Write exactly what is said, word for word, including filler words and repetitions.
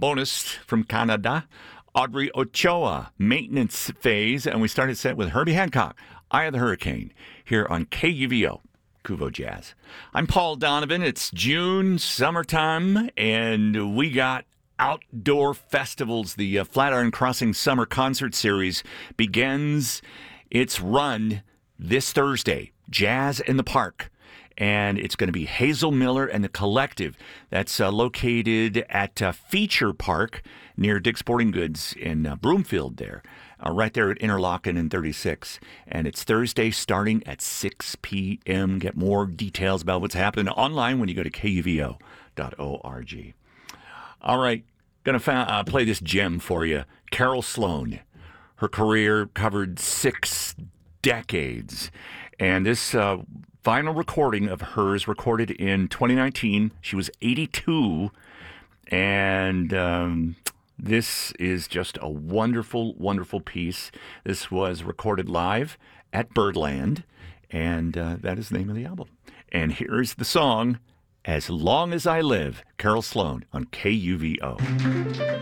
trombonist from Canada, Audrey Ochoa, maintenance phase, and we started set with Herbie Hancock, Eye of the Hurricane, here on K U V O, Kuvo Jazz. I'm Paul Donovan. It's June, summertime, and we got outdoor festivals. The uh, Flatiron Crossing Summer Concert Series begins its run this Thursday, Jazz in the Park. And it's going to be Hazel Miller and the Collective. That's uh, located at uh, Feature Park near Dick's Sporting Goods in uh, Broomfield there, uh, right there at Interlochen and thirty-six. And it's Thursday starting at six p.m. Get more details about what's happening online when you go to K U V O dot org. All right, going to fa- uh, play this gem for you. Carol Sloan. Her career covered six decades. And this uh, final recording of hers recorded in twenty nineteen. She was eighty-two. And um, this is just a wonderful, wonderful piece. This was recorded live at Birdland. And uh, that is the name of the album. And here's the song, As Long as I Live, Carol Sloan on K U V O.